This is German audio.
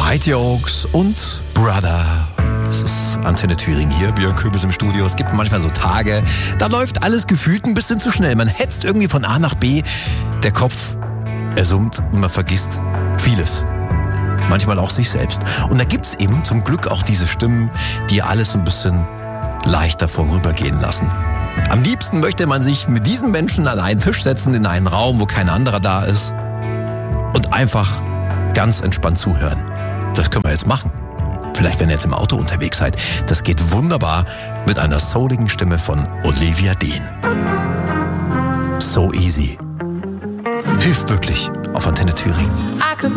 White Oaks und Brother. Es ist Antenne Thüringen hier, Björn Köbis im Studio. Es gibt manchmal so Tage, da läuft alles gefühlt ein bisschen zu schnell. Man hetzt irgendwie von A nach B. Der Kopf, er summt und man vergisst vieles. Manchmal auch sich selbst. Und da gibt's eben zum Glück auch diese Stimmen, die alles ein bisschen leichter vorübergehen lassen. Am liebsten möchte man sich mit diesen Menschen an einen Tisch setzen, in einen Raum, wo kein anderer da ist und einfach ganz entspannt zuhören. Das können wir jetzt machen. Vielleicht, wenn ihr jetzt im Auto unterwegs seid. Das geht wunderbar mit einer souligen Stimme von Olivia Dean. So easy. Hilft wirklich auf Antenne Thüringen.